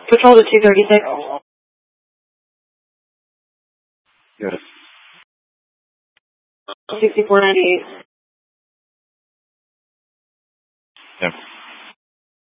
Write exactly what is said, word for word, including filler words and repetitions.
Patrol to two thirty-six. Good. sixty-four ninety-eight. Yeah.